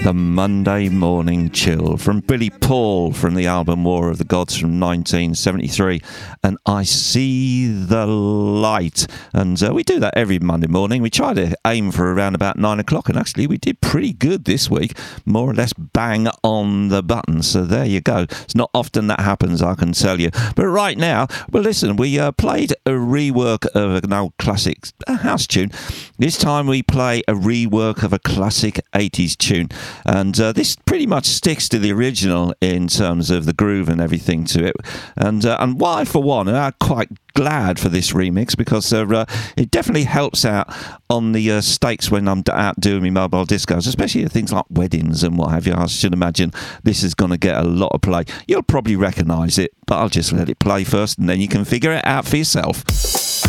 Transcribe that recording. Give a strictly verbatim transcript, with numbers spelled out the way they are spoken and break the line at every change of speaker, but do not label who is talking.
The Monday Morning Chill from Billy Paul from the album War of the Gods from nineteen seventy-three, and I See the Light. And uh, we do that every Monday morning. We try to aim for around about nine o'clock, and actually we did pretty good this week, more or less bang on the button. So there you go. It's not often that happens, I can tell you. But right now, well, listen, we uh, played a rework of an old classic house tune. This time we play a rework of a classic eighties tune. And uh, this pretty much sticks to the original in terms of the groove and everything to it. And uh, and why, for one, I'm quite glad for this remix, because uh, uh, it definitely helps out on the uh, stakes when I'm out doing my mobile discos, especially at things like weddings and what have you. I should imagine this is going to get a lot of play. You'll probably recognise it, but I'll just let it play first and then you can figure it out for yourself.